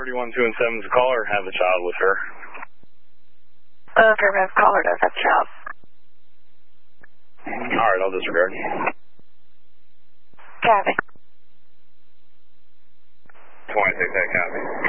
31 2 and 7's a caller. Have the child with her. Affirmative, caller does have child. Alright, I'll disregard. Copy. 26, copy.